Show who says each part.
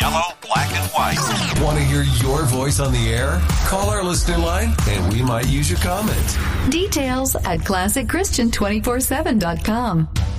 Speaker 1: yellow, black, and white.
Speaker 2: Want to hear your voice on the air? Call our listener line and we might use your comment.
Speaker 3: Details at ClassicChristian247.com.